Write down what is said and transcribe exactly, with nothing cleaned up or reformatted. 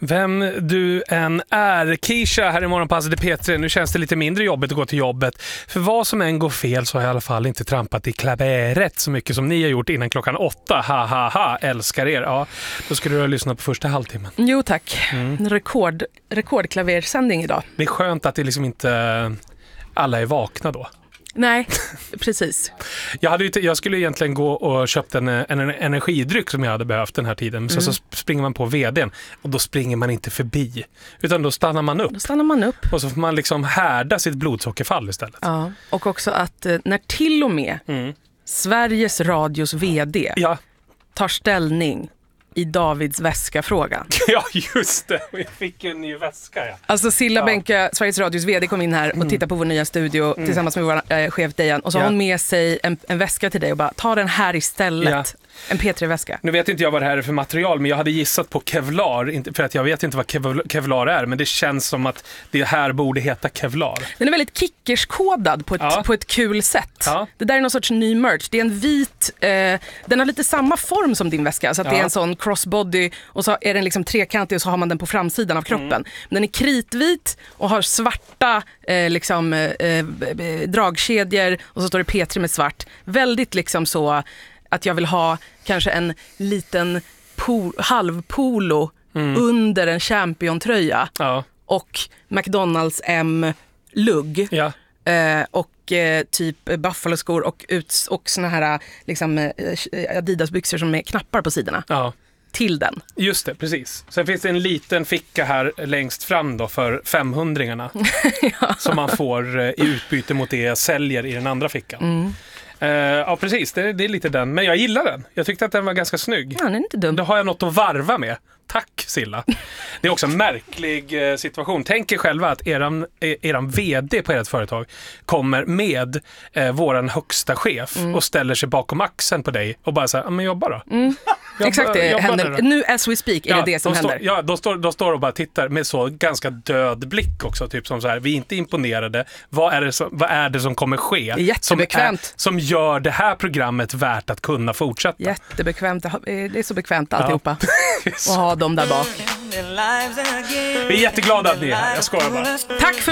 Vem du än är. Kisha här i Morgonpasset i P tre. Nu känns det lite mindre jobbigt att gå till jobbet. För vad som än går fel så har jag i alla fall inte trampat i klaveret så mycket som ni har gjort innan klockan åtta. Ha ha ha, älskar er. Ja, då skulle du ha lyssnat på första halvtimmen. Jo tack. Mm. Rekord, rekordklaversändning idag. Det är skönt att det liksom inte alla är vakna då. Nej, precis. Jag, hade ju t- jag skulle egentligen gå och köpt en, en, en energidryck som jag hade behövt den här tiden. Men mm. så, så springer man på vdn och då springer man inte förbi. Utan då stannar man upp. Då stannar man upp. Och så får man liksom härda sitt blodsockerfall istället. Ja, och också att när till och med mm. Sveriges Radios vd ja. tar ställning i Davids väska-frågan. Ja, just det. Vi fick ju en ny väska, ja. Alltså Silla ja. Bänka, Sveriges Radios vd, kom in här och mm. tittade på vår nya studio mm. tillsammans med vår äh, chef Dejan. Och så ja. har hon med sig en, en väska till dig och bara, ta den här istället. Ja. En P tre-väska. Nu vet inte jag vad det här är för material, men jag hade gissat på Kevlar. För att jag vet inte vad Kevlar är, men det känns som att det här borde heta Kevlar. Den är väldigt kickerskodad på ett, ja. på ett kul sätt. Ja. Det där är någon sorts ny merch. Det är en vit, eh, den har lite samma form som din väska. Så att ja. det är en sån crossbody och så är den liksom trekantig och så har man den på framsidan av kroppen. Mm. Men den är kritvit och har svarta eh, liksom, eh, dragkedjor och så står det P tre med svart. Väldigt liksom så... att jag vill ha kanske en liten pol- halvpolo mm. under en championtröja ja. och McDonalds M-lugg ja. eh, och eh, typ Buffalo-skor och, ut- och såna här liksom, eh, Adidas-byxor som med knappar på sidorna. Ja. Till den. Just det, precis. Sen finns det en liten ficka här längst fram då för femhundringarna ja. som man får eh, i utbyte mot det jag säljer i den andra fickan. Mm. Uh, ja, precis. Det, det är lite den. Men jag gillar den. Jag tyckte att den var ganska snygg. Ja, den är inte dum. Då har jag något att varva med. Tack, Silla. Det är också en märklig eh, situation. Tänk er själva att eran, eran vd på ert företag kommer med eh, våran högsta chef mm. och ställer sig bakom axeln på dig och bara säger, ja men jobba då. Mm. Jobba, Exakt, det händer. Nu as we speak är ja, det det som de händer. Stå, ja, då står, då står och bara tittar med så ganska död blick också. Typ som så här, vi är inte imponerade. Vad är det som, vad är det som kommer ske? Det är jättebekvämt. Som, är, som gör det här programmet värt att kunna fortsätta. Jättebekvämt. Det är så bekvämt alltihopa. Ja. Och ha dem där bak. Vi är jätteglada att ni är här. Jag skojar bara. Tack för